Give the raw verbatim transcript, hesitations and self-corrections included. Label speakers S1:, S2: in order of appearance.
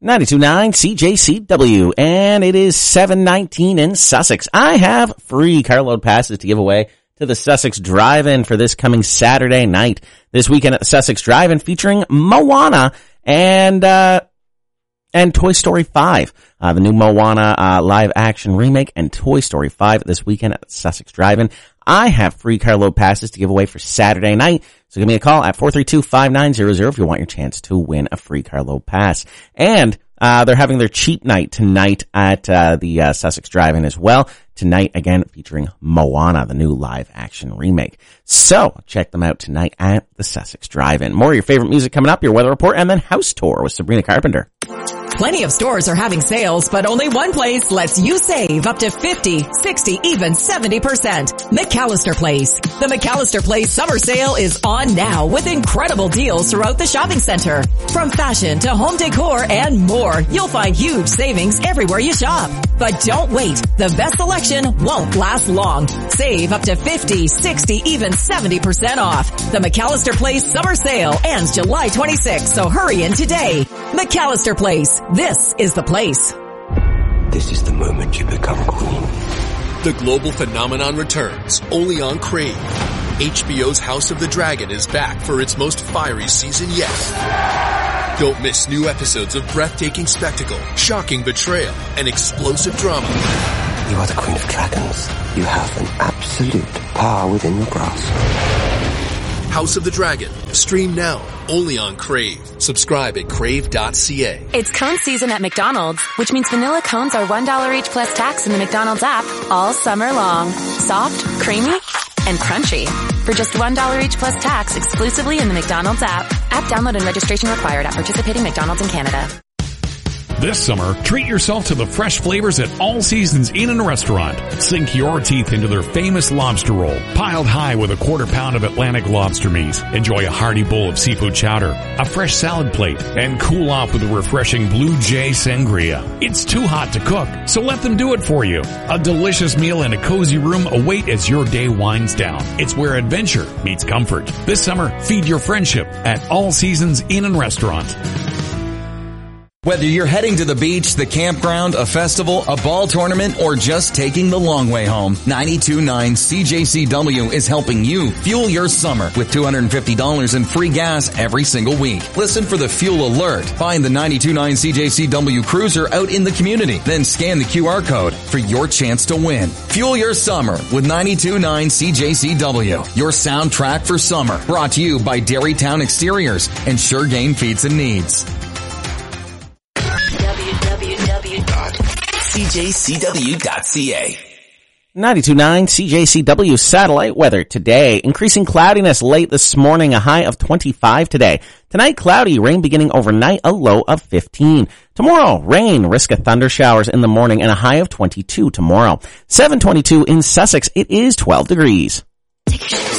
S1: ninety-two point nine C J C W, and it is seven nineteen in Sussex. I have free carload passes to give away to the Sussex Drive-In for this coming Saturday night. This weekend at the Sussex Drive-In featuring Moana and, uh, and Toy Story five. Uh, the new Moana, uh, live action remake and Toy Story five this weekend at the Sussex Drive-In. I have free carload passes to give away for Saturday night. So give me a call at four three two, five nine zero zero if you want your chance to win a free carload pass. And, uh, they're having their cheat night tonight at, uh, the, uh, Sussex Drive-In as well. Tonight, again, featuring Moana, the new live action remake. So check them out tonight at the Sussex Drive-In. More of your favorite music coming up, your weather report, and then House Tour with Sabrina Carpenter.
S2: Plenty of stores are having sales, but only one place lets you save up to fifty, sixty, even seventy percent. McAllister Place. The McAllister Place summer sale is on now with incredible deals throughout the shopping center. From fashion to home decor and more, you'll find huge savings everywhere you shop. But don't wait. The best selection won't last long. Save up to fifty, sixty, even seventy percent off. The McAllister Place summer sale ends July twenty-sixth, so hurry in today. McAllister Place. This is the place.
S3: This is the moment you become queen.
S4: The global phenomenon returns, only on Crave. H B O's House of the Dragon is back for its most fiery season yet. Don't miss new episodes of breathtaking spectacle, shocking betrayal, and explosive drama.
S3: You are the Queen of Dragons. You have an absolute power within your grasp.
S4: House of the Dragon. Stream now, only on Crave. Subscribe at crave dot c a.
S5: It's cone season at McDonald's, which means vanilla cones are one dollar each plus tax in the McDonald's app all summer long. Soft, creamy, and crunchy. For just one dollar each plus tax exclusively in the McDonald's app. App download and registration required at participating McDonald's in Canada.
S6: This summer, treat yourself to the fresh flavors at All Seasons Inn and Restaurant. Sink your teeth into their famous lobster roll, piled high with a quarter pound of Atlantic lobster meat. Enjoy a hearty bowl of seafood chowder, a fresh salad plate, and cool off with a refreshing Blue Jay Sangria. It's too hot to cook, so let them do it for you. A delicious meal and a cozy room await as your day winds down. It's where adventure meets comfort. This summer, feed your friendship at All Seasons Inn and Restaurant.
S7: Whether you're heading to the beach, the campground, a festival, a ball tournament, or just taking the long way home, ninety-two point nine C J C W is helping you fuel your summer with two hundred fifty dollars in free gas every single week. Listen for the fuel alert. Find the ninety-two point nine C J C W cruiser out in the community. Then scan the Q R code for your chance to win. Fuel your summer with ninety-two point nine C J C W. Your soundtrack for summer. Brought to you by Dairytown Exteriors and Sure Game Feeds and Needs.
S8: C J C W dot C A.
S1: ninety-two point nine C J C W satellite weather today. Increasing cloudiness late this morning, a high of twenty-five today. Tonight, cloudy, rain beginning overnight, a low of fifteen. Tomorrow, rain, risk of thunder showers in the morning, and a high of twenty-two tomorrow. seven twenty-two in Sussex, it is twelve degrees.
S8: Take a